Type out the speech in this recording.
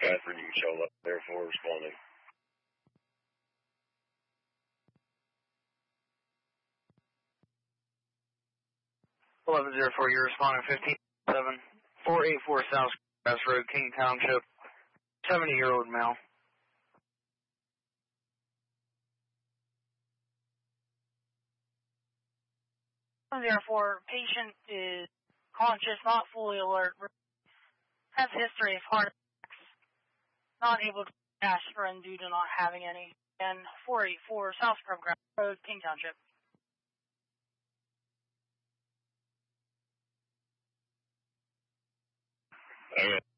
Catherine, you can show up there for responding. 1104, you're responding 15-7-484 South Grass Road, King Township, 70-year-old male. 104, patient is conscious, not fully alert, has history of heart attacks, not able to aspirin due to not having any, and 484 South Grass Road, King Township. Okay.